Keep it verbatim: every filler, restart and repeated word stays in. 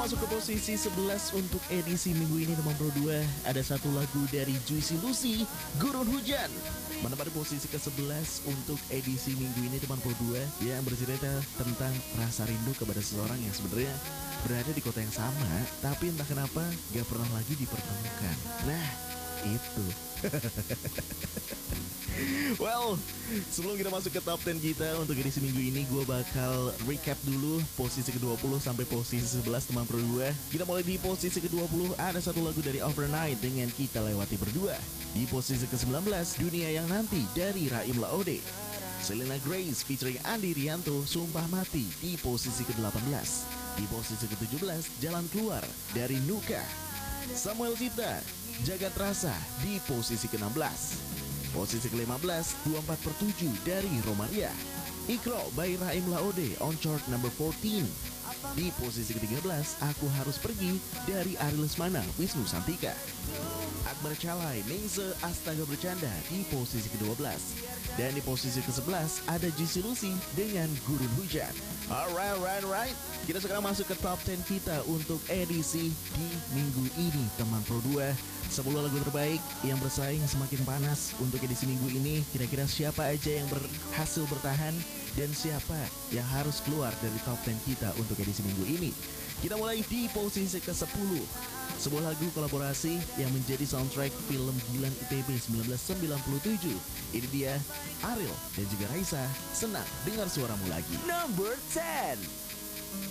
masuk ke posisi sebelas untuk edisi minggu ini teman Pro dua. Ada satu lagu dari Juicy Lucy, Gurun Hujan, menempati posisi ke sebelas untuk edisi minggu ini teman Pro dua, yang bercerita tentang rasa rindu kepada seseorang yang sebenarnya berada di kota yang sama, tapi entah kenapa gak pernah lagi dipertemukan. Nah, itu. Well, sebelum kita masuk ke top sepuluh kita untuk edisi minggu ini, gue bakal recap dulu posisi ke dua puluh sampai posisi sebelas teman Pro dua. Kita mulai di posisi ke dua puluh, ada satu lagu dari Overnight dengan Kita Lewati Berdua. Di posisi ke sembilan belas, Dunia Yang Nanti dari Raim Laode. Selena Grace featuring Andi Rianto, Sumpah Mati di posisi ke delapan belas. Di posisi ke tujuh belas, Jalan Keluar dari Nuka. Samuel Cipta, Jagat Rasa di posisi ke enam belas. Posisi ke lima belas, dua puluh empat per tujuh dari Romaria. Ikro by Raim Laode on chart number empat belas. Di posisi ke tiga belas, Aku Harus Pergi dari Ari Lesmana, Wisnu Santika. Akbar Calai, Ningse Astaga Bercanda di posisi ke dua belas. Dan di posisi ke sebelas ada Juicy Lucy dengan Gurun Hujan. Alright, right, right. Kita sekarang masuk ke top sepuluh kita untuk edisi di minggu ini teman Pro dua. sepuluh lagu terbaik yang bersaing semakin panas untuk edisi minggu ini. Kira-kira siapa aja yang berhasil bertahan dan siapa yang harus keluar dari top sepuluh kita untuk edisi minggu ini. Kita mulai di posisi ke sepuluh. Sebuah lagu kolaborasi yang menjadi soundtrack film Gilang I T B seribu sembilan ratus sembilan puluh tujuh. Ini dia Ariel dan juga Raisa, Senang Dengar Suaramu Lagi. Number sepuluh.